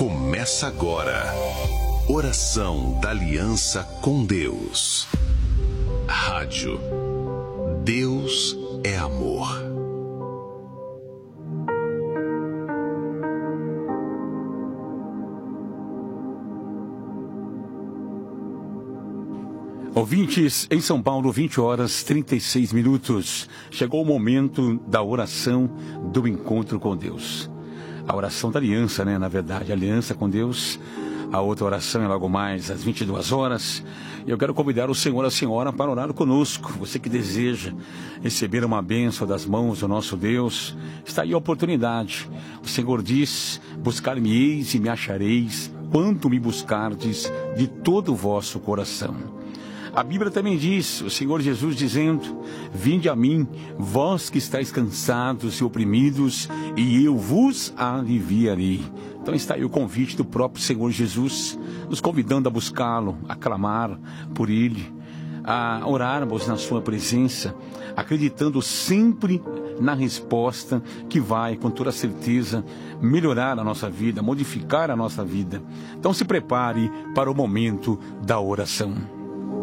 Começa agora. Oração da Aliança com Deus. Rádio. Deus é amor. Ouvintes, em São Paulo, 20h36. Chegou o momento da oração do encontro com Deus. A oração da aliança, Na verdade, a aliança com Deus. A outra oração é logo mais às 22h. E eu quero convidar o senhor e a senhora para orar conosco. Você que deseja receber uma bênção das mãos do nosso Deus, está aí a oportunidade. O Senhor diz: buscar-me-eis e me achareis, quando me buscardes de todo o vosso coração. A Bíblia também diz, o Senhor Jesus dizendo: vinde a mim, vós que estáis cansados e oprimidos, e eu vos aliviarei. Então está aí o convite do próprio Senhor Jesus, nos convidando a buscá-lo, a clamar por Ele, a orarmos na sua presença, acreditando sempre na resposta que vai, com toda certeza, melhorar a nossa vida, modificar a nossa vida. Então se prepare para o momento da oração.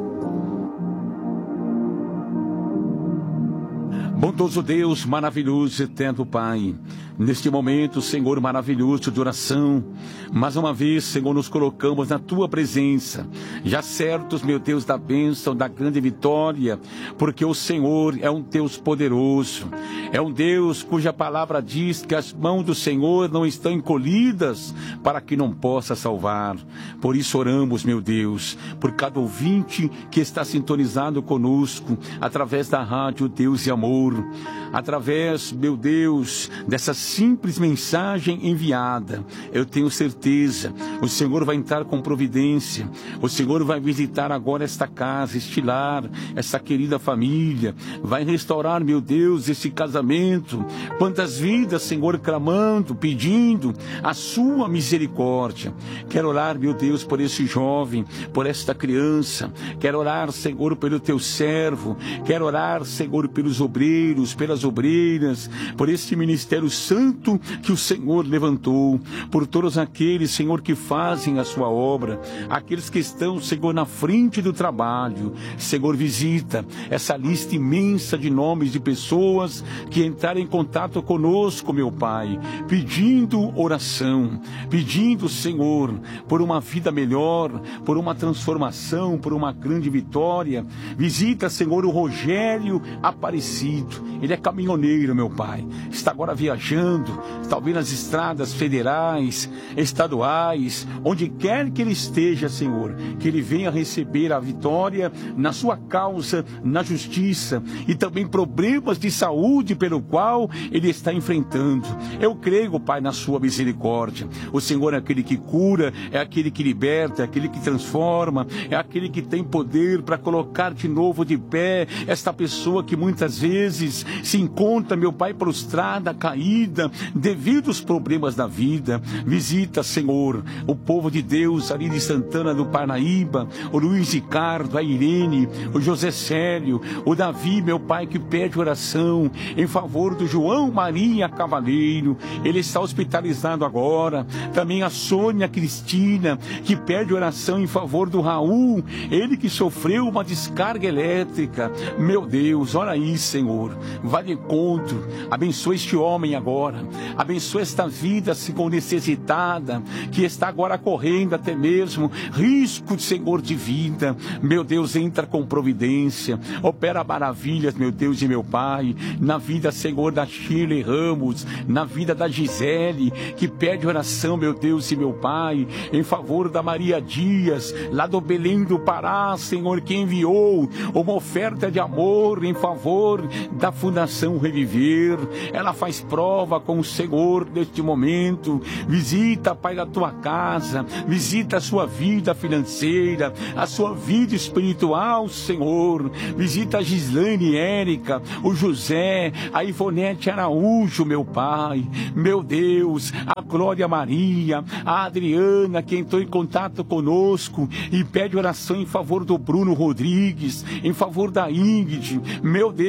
Bondoso Deus, maravilhoso, eterno Pai, neste momento, Senhor, maravilhoso de oração, mais uma vez, Senhor, nos colocamos na Tua presença, já certos, meu Deus, da bênção, da grande vitória, porque o Senhor é um Deus poderoso, é um Deus cuja palavra diz que as mãos do Senhor não estão encolhidas para que não possa salvar. Por isso oramos, meu Deus, por cada ouvinte que está sintonizado conosco, através da rádio Deus e Amor, através, meu Deus, dessa simples mensagem enviada. Eu tenho certeza, o Senhor vai entrar com providência, o Senhor vai visitar agora esta casa, este lar, essa querida família, vai restaurar, meu Deus, esse casamento. Quantas vidas, Senhor, clamando, pedindo a sua misericórdia. Quero orar, meu Deus, por esse jovem, por esta criança, quero orar, Senhor, pelo teu servo, quero orar, Senhor, pelos obreiros, pelas obreiras, por este ministério santo que o Senhor levantou, por todos aqueles, Senhor, que fazem a sua obra, aqueles que estão, Senhor, na frente do trabalho. Senhor, visita essa lista imensa de nomes de pessoas que entraram em contato conosco, meu Pai, pedindo oração, pedindo, Senhor, por uma vida melhor, por uma transformação, por uma grande vitória. Visita, Senhor, o Rogério Aparecido. Ele é caminhoneiro, meu Pai, está agora viajando, talvez nas estradas federais, estaduais, onde quer que ele esteja, Senhor, que ele venha receber a vitória na sua causa, na justiça, e também problemas de saúde pelo qual ele está enfrentando. Eu creio, Pai, na sua misericórdia. O Senhor é aquele que cura, é aquele que liberta, é aquele que transforma, é aquele que tem poder para colocar de novo de pé esta pessoa que muitas vezes se encontra, meu Pai, prostrada, caída, devido aos problemas da vida. Visita, Senhor, o povo de Deus ali de Santana do Parnaíba, o Luiz Ricardo, a Irene, o José Célio, o Davi, meu Pai, que pede oração em favor do João Maria Cavaleiro. Ele está hospitalizado agora. Também a Sônia Cristina, que pede oração em favor do Raul, ele que sofreu uma descarga elétrica. Meu Deus, olha aí, Senhor, vai de encontro, abençoa este homem agora, abençoa esta vida, Senhor, necessitada, que está agora correndo até mesmo risco, Senhor, de vida. Meu Deus, entra com providência, opera maravilhas, meu Deus e meu Pai, na vida, Senhor, da Shirley Ramos, na vida da Gisele, que pede oração, meu Deus e meu Pai, em favor da Maria Dias, lá do Belém do Pará, Senhor, que enviou uma oferta de amor em favor da Fundação Reviver. Ela faz prova com o Senhor neste momento. Visita, Pai, a tua casa, visita a sua vida financeira, a sua vida espiritual, Senhor. Visita a Gislane Érica, o José, a Ivonete Araújo, meu Pai, meu Deus, a Glória Maria, a Adriana, que entrou em contato conosco e pede oração em favor do Bruno Rodrigues, em favor da Ingrid. Meu Deus,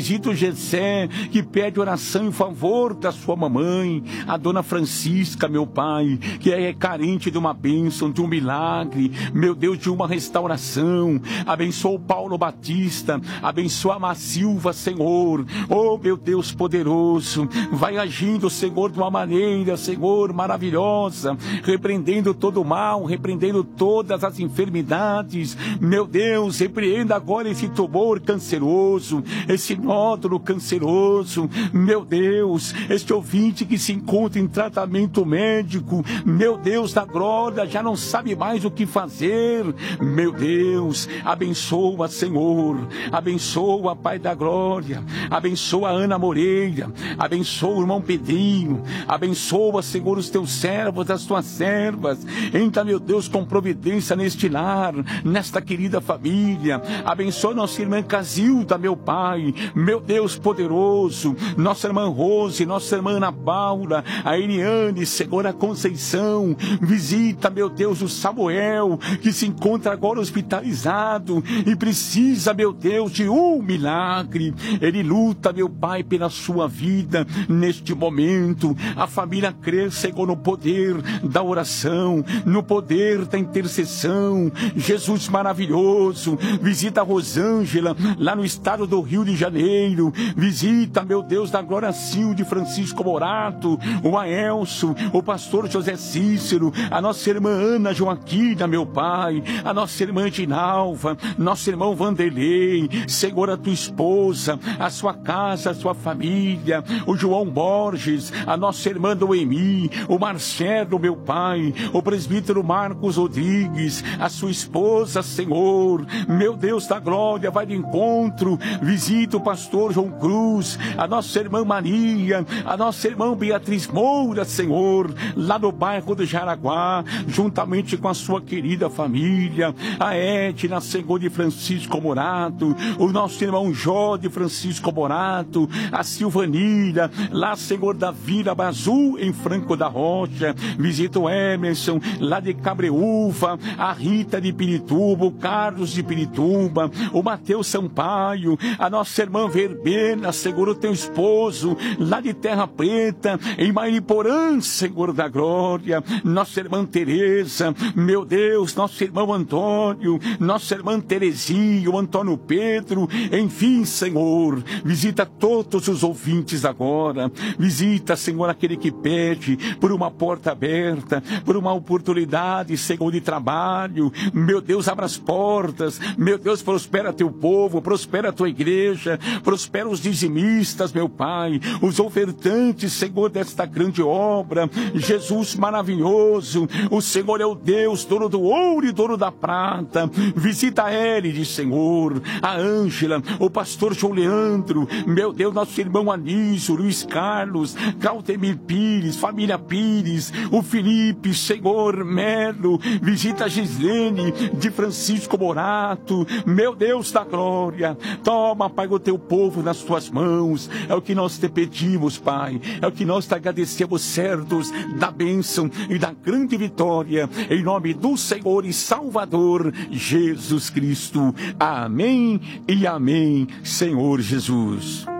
visita o Gessé, que pede oração em favor da sua mamãe, a dona Francisca, meu Pai, que é carente de uma bênção, de um milagre, meu Deus, de uma restauração. Abençoa o Paulo Batista, abençoa a Macilva, Senhor, oh meu Deus poderoso, vai agindo, Senhor, de uma maneira, Senhor, maravilhosa, repreendendo todo o mal, repreendendo todas as enfermidades, meu Deus, repreenda agora esse tumor canceroso, esse nódulo canceroso, meu Deus, este ouvinte que se encontra em tratamento médico, meu Deus da glória, já não sabe mais o que fazer, meu Deus, abençoa, Senhor, abençoa, Pai da glória, abençoa a Ana Moreira, abençoa o irmão Pedrinho, abençoa, Senhor, os teus servos, as tuas servas, entra, meu Deus, com providência neste lar, nesta querida família, abençoa nossa irmã Casilda, meu Pai, meu Deus poderoso, nossa irmã Rose, nossa irmã Ana Paula, a Eliane, Senhor, a Conceição, visita, meu Deus, o Samuel, que se encontra agora hospitalizado e precisa, meu Deus, de um milagre. Ele luta, meu Pai, pela sua vida neste momento. A família crê, Senhor, no poder da oração, no poder da intercessão. Jesus maravilhoso, visita a Rosângela lá no estado do Rio de Janeiro, visita, meu Deus, da glória, Silde Francisco Morato, o Aelso, o pastor José Cícero, a nossa irmã Ana Joaquina, meu Pai, a nossa irmã Dinalva, nosso irmão Vanderlei, Senhor, a tua esposa, a sua casa, a sua família, o João Borges, a nossa irmã Noemi, o Marcelo, meu Pai, o presbítero Marcos Rodrigues, a sua esposa, Senhor, meu Deus da glória, vai de encontro, visita o pastor João Cruz, a nossa irmã Maria, a nossa irmã Beatriz Moura, Senhor, lá no bairro do Jaraguá, juntamente com a sua querida família, a Edna, Senhor, de Francisco Morato, o nosso irmão Jó de Francisco Morato, a Silvanira, lá, Senhor, da Vila Bazul, em Franco da Rocha, visita o Emerson, lá de Cabreúva, a Rita de Pirituba, o Carlos de Pirituba, o Mateus Sampaio, a nossa irmã Verbena, Senhor, o teu esposo, lá de Terra Preta, em Mariporã, Senhor da glória, nossa irmã Tereza, meu Deus, nosso irmão Antônio, nossa irmã Terezinha, o Antônio Pedro, enfim, Senhor, visita todos os ouvintes agora, visita, Senhor, aquele que pede por uma porta aberta, por uma oportunidade, Senhor, de trabalho, meu Deus, abra as portas, meu Deus, prospera teu povo, prospera a tua igreja, prospera os dizimistas, meu Pai, os ofertantes, Senhor, desta grande obra, Jesus maravilhoso, o Senhor é o Deus, dono do ouro e dono da prata, visita a Élide, Senhor, a Ângela, o pastor João Leandro, meu Deus, nosso irmão Anísio, Luiz Carlos, Claudemir Pires, família Pires, o Felipe, Senhor, Melo, visita a Gislene de Francisco Morato, meu Deus da glória, toma, Pai, o teu povo nas tuas mãos, é o que nós te pedimos, Pai, é o que nós te agradecemos, certos da bênção e da grande vitória, em nome do Senhor e Salvador Jesus Cristo. Amém e amém, Senhor Jesus.